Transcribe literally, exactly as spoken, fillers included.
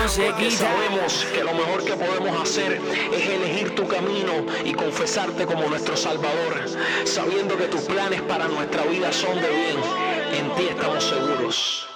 no se porque quita. sabemos que lo mejor que podemos hacer es elegir tu camino y confesarte como nuestro Salvador, sabiendo que tus planes para nuestra vida son de bien. En ti estamos seguros.